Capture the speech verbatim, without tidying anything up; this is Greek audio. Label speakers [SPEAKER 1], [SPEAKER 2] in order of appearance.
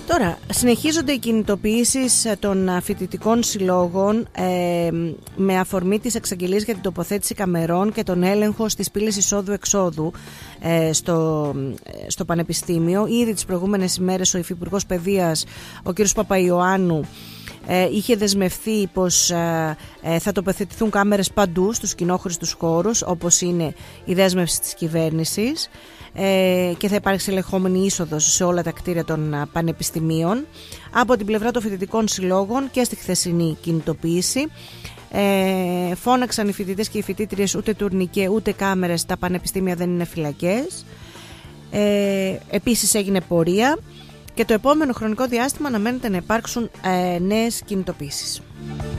[SPEAKER 1] Τώρα, συνεχίζονται οι κινητοποιήσεις των φοιτητικών συλλόγων ε, με αφορμή τις εξαγγελίες για την τοποθέτηση καμερών και τον έλεγχο στις πύλες εισόδου-εξόδου ε, στο, στο Πανεπιστήμιο. Ήδη τις προηγούμενες ημέρες ο Υφυπουργός Παιδείας, ο κ. Παπαϊωάννου, ε, είχε δεσμευθεί πως ε, ε, θα τοποθετηθούν κάμερες παντού στους κοινόχρηστους χώρους, όπως είναι η δέσμευση της κυβέρνησης. Και θα υπάρξει ελεγχόμενη είσοδος σε όλα τα κτίρια των πανεπιστημίων. Από την πλευρά των φοιτητικών συλλόγων και στη χθεσινή κινητοποίηση ε, φώναξαν οι φοιτητές και οι φοιτήτριες, ούτε τουρνικέ ούτε κάμερες, τα πανεπιστήμια δεν είναι φυλακές. ε, Επίσης έγινε πορεία και το επόμενο χρονικό διάστημα αναμένεται να υπάρξουν ε, νέες κινητοποίησεις.